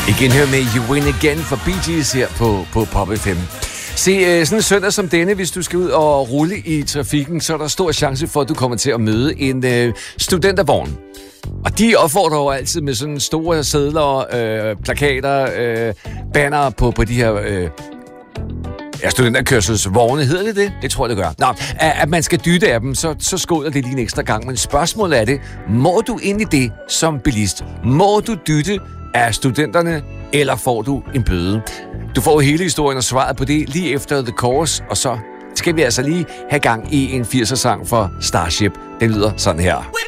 Igen her med You Win Again for Bee Gees her på Pop FM. Se, sådan en søndag som denne, hvis du skal ud og rulle i trafikken, så er der stor chance for, at du kommer til at møde en studentervogn. Og de opfordrer jo altid med sådan store sedler, plakater, banner på de her studenterkørselsvogne. Hedder det det? Det tror jeg, det gør. Nå, at man skal dytte af dem, så skåler det lige en ekstra gang. Men spørgsmålet er det, må du egentlig det som bilist? Må du dytte af studenterne, eller får du en bøde? Du får hele historien og svaret på det lige efter The Course, og så skal vi altså lige have gang i en 80'er-sang for Starship. Den lyder sådan her.